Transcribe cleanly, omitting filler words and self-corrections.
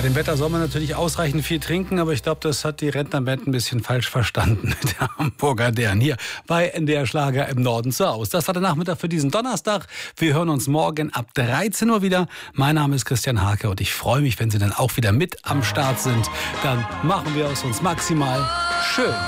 dem Wetter soll man natürlich ausreichend viel trinken, aber ich glaube, das hat die Rentnerband ein bisschen falsch verstanden mit der Hamburger Dern hier bei NDR Schlager im Norden zur Aus. Das war der Nachmittag für diesen Donnerstag. Wir hören uns morgen ab 13 Uhr wieder. Mein Name ist Christian Hake und ich freue mich, wenn Sie dann auch wieder mit am Start sind. Dann machen wir es uns maximal schön.